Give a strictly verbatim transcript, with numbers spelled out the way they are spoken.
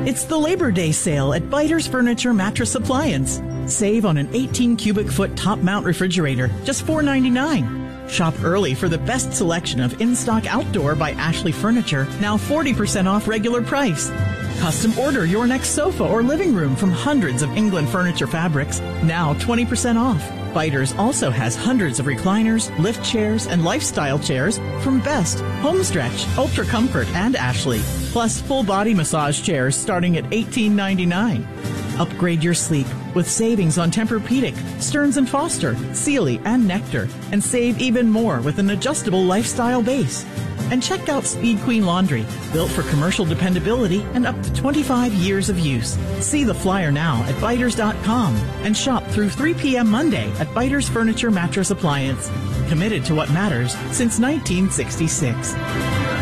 It's the Labor Day sale at Biters Furniture Mattress Appliance. Save on an eighteen cubic foot top mount refrigerator, just four ninety-nine. Shop early for the best selection of in-stock outdoor by Ashley Furniture, now forty percent off regular price. Custom order your next sofa or living room from hundreds of England furniture fabrics, now twenty percent off. Biters also has hundreds of recliners, lift chairs, and lifestyle chairs from Best, Homestretch, Ultra Comfort, and Ashley. Plus full body massage chairs starting at eighteen ninety-nine. Upgrade your sleep with savings on Tempur-Pedic, Stearns and Foster, Sealy, and Nectar, and save even more with an adjustable lifestyle base. And check out Speed Queen Laundry, built for commercial dependability and up to twenty-five years of use. See the flyer now at biters dot com and shop through three p.m. Monday at Biters Furniture Mattress Appliance. Committed to what matters since nineteen sixty-six.